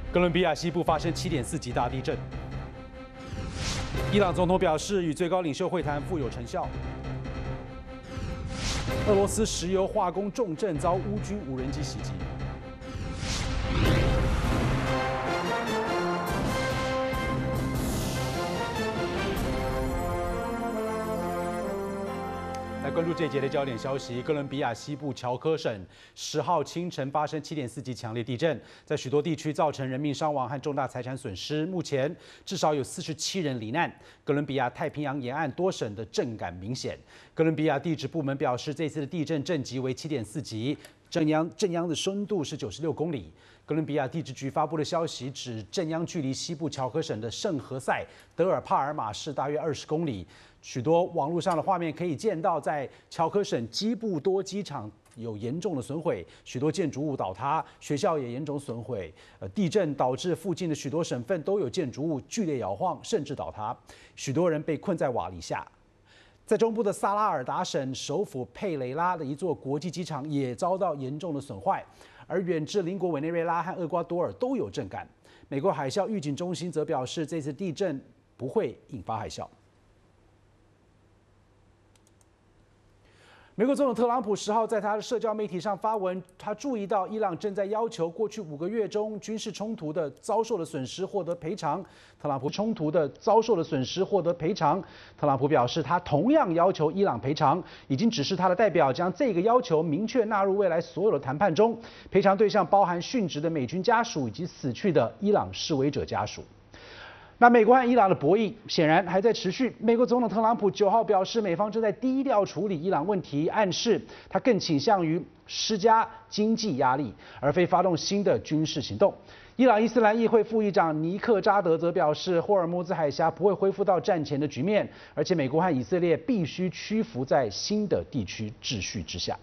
哥伦比亚西部发生7.4级大地震。伊朗总统表示，与最高领袖会谈富有成效。俄罗斯石油化工重镇遭乌军无人机袭击。来关注这一节的焦点消息：哥伦比亚西部乔科省10号清晨发生7.4级强烈地震，在许多地区造成人命伤亡和重大财产损失。目前至少有47人罹难。哥伦比亚太平洋沿岸多省的震感明显。哥伦比亚地质部门表示，这次的地震震级为7.4级，震央的深度是96公里。哥伦比亚地质局发布的消息指，震央距离西部乔科省的圣何塞德尔帕尔马市大约20公里。许多网络上的画面可以见到，在乔科省基布多机场有严重的损毁，许多建筑物倒塌，学校也严重损毁。地震导致附近的许多省份都有建筑物剧烈摇晃，甚至倒塌，许多人被困在瓦砾下。在中部的萨拉尔达省首府佩雷拉的一座国际机场也遭到严重的损坏，而远至邻国委内瑞拉和厄瓜多尔都有震感。美国海啸预警中心则表示，这次地震不会引发海啸。美国总统特朗普10号在他的社交媒体上发文，他注意到伊朗正在要求过去5个月中军事冲突的遭受的损失获得赔偿。特朗普表示，他同样要求伊朗赔偿，已经指示他的代表将这个要求明确纳入未来所有的谈判中。赔偿对象包含殉职的美军家属以及死去的伊朗示威者家属。那美国和伊朗的博弈显然还在持续。美国总统特朗普9号表示，美方正在低调处理伊朗问题，暗示他更倾向于施加经济压力，而非发动新的军事行动。伊朗伊斯兰议会副议长尼克扎德则表示，霍尔木兹海峡不会恢复到战前的局面，而且美国和以色列必须屈服在新的地区秩序之下。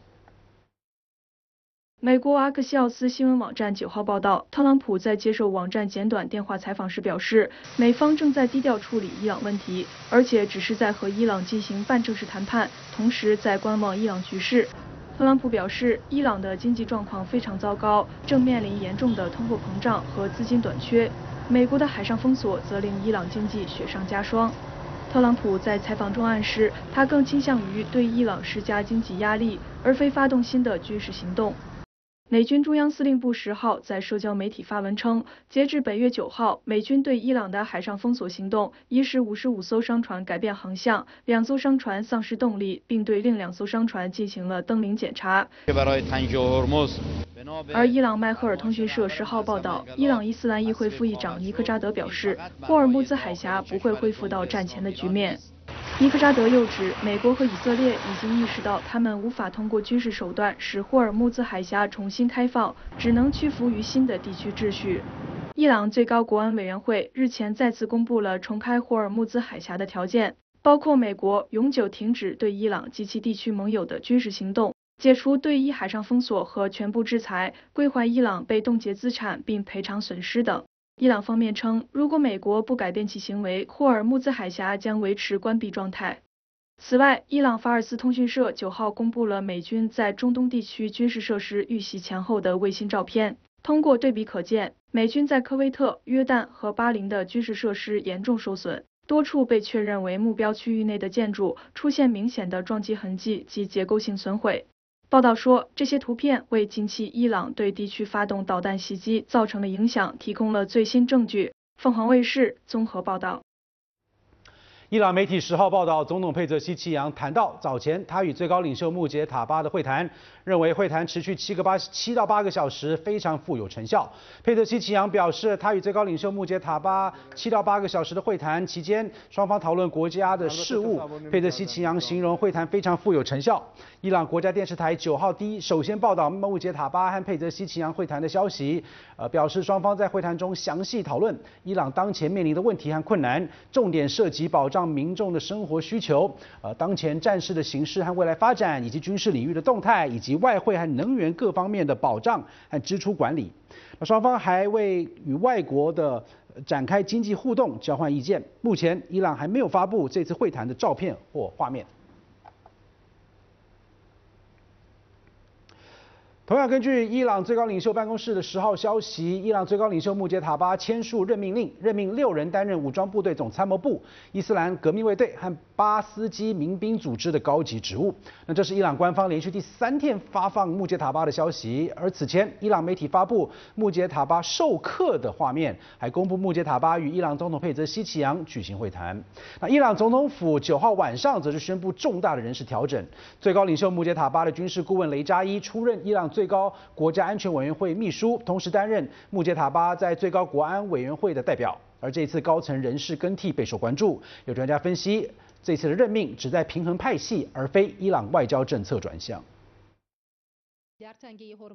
美国阿克西奥斯新闻网站9号报道，特朗普在接受网站简短电话采访时表示，美方正在低调处理伊朗问题，而且只是在和伊朗进行半正式谈判，同时在观望伊朗局势。特朗普表示，伊朗的经济状况非常糟糕，正面临严重的通货膨胀和资金短缺。美国的海上封锁则令伊朗经济雪上加霜。特朗普在采访中暗示，他更倾向于对伊朗施加经济压力，而非发动新的军事行动。美军中央司令部10号在社交媒体发文称，截至本月9号，美军对伊朗的海上封锁行动已使55艘商船改变航向，2艘商船丧失动力，并对另2艘商船进行了登临检查。而伊朗迈赫尔通讯社10号报道，伊朗伊斯兰议会副议长尼克扎德表示，霍尔木兹海峡不会恢复到战前的局面。尼克扎德又指，美国和以色列已经意识到，他们无法通过军事手段使霍尔木兹海峡重新开放，只能屈服于新的地区秩序。伊朗最高国安委员会日前再次公布了重开霍尔木兹海峡的条件，包括美国永久停止对伊朗及其地区盟友的军事行动，解除对伊海上封锁和全部制裁，归还伊朗被冻结资产并赔偿损失等。伊朗方面称，如果美国不改变其行为，霍尔木兹海峡将维持关闭状态。此外，伊朗法尔斯通讯社9号公布了美军在中东地区军事设施遇袭前后的卫星照片。通过对比可见，美军在科威特、约旦和巴林的军事设施严重受损，多处被确认为目标区域内的建筑出现明显的撞击痕迹及结构性损毁。报道说，这些图片为近期伊朗对地区发动导弹袭击造成的影响提供了最新证据。凤凰卫视综合报道。 伊朗媒体10号报道，总统佩泽西奇扬谈到早前他与最高领袖穆杰塔巴的会谈，认为会谈持续7到8个小时，非常富有成效。佩泽西奇扬表示，他与最高领袖穆杰塔巴7到8个小时的会谈期间，双方讨论国家的事务。佩泽西奇扬形容会谈非常富有成效。伊朗国家电视台9号首先报道穆杰塔巴和佩泽西奇扬会谈的消息，表示双方在会谈中详细讨论伊朗当前面临的问题和困难，重点涉及保障民众的生活需求，当前战事的形势和未来发展，以及军事领域的动态，以及外汇和能源各方面的保障和支出管理。双方还为与外国的展开经济互动交换意见。目前，伊朗还没有发布这次会谈的照片或画面。 同样，根据伊朗最高领袖办公室的10号消息，伊朗最高领袖穆杰塔巴签署任命令，任命6人担任武装部队总参谋部、伊斯兰革命卫队和巴斯基民兵组织的高级职务。那这是伊朗官方连续第3天发放穆杰塔巴的消息。而此前，伊朗媒体发布穆杰塔巴授课的画面，还公布穆杰塔巴与伊朗总统佩泽希奇扬举行会谈。那伊朗总统府9号晚上则是宣布重大的人事调整，最高领袖穆杰塔巴的军事顾问雷扎伊出任伊朗最高国家安全委员会秘书，同时担任穆杰塔巴在最高国安委员会的代表。而这次高层人事更替备受关注，有专家分析，这次的任命旨在平衡派系，而非伊朗外交政策转向。